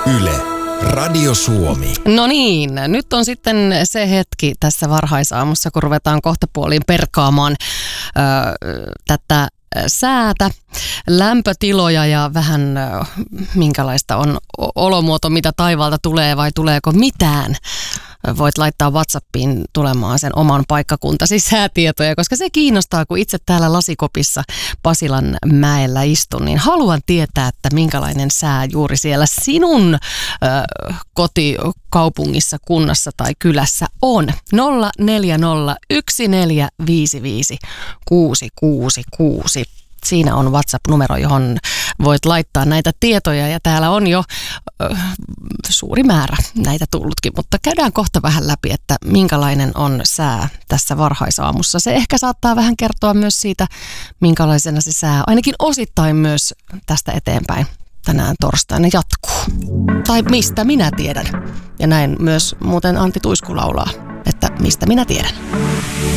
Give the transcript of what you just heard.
Yle, Radio Suomi. No niin, nyt on sitten se hetki tässä varhaisaamussa, kun ruvetaan kohtapuoliin perkaamaan tätä säätä, lämpötiloja ja vähän minkälaista on olomuoto, mitä taivaalta tulee vai tuleeko mitään. Voit laittaa WhatsAppiin tulemaan sen oman paikkakuntasi säätietoja, koska se kiinnostaa, kun itse täällä Lasikopissa Pasilan mäellä istun, niin haluan tietää, että minkälainen sää juuri siellä sinun kotikaupungissa, kunnassa tai kylässä on. 0401455666. Siinä on WhatsApp-numero, johon voit laittaa näitä tietoja ja täällä on jo suuri määrä näitä tullutkin, mutta käydään kohta vähän läpi, että minkälainen on sää tässä varhaisaamussa. Se ehkä saattaa vähän kertoa myös siitä, minkälaisena se sää ainakin osittain myös tästä eteenpäin tänään torstaina jatkuu. Tai mistä minä tiedän. Ja näin myös muuten Antti Tuisku laulaa, että mistä minä tiedän.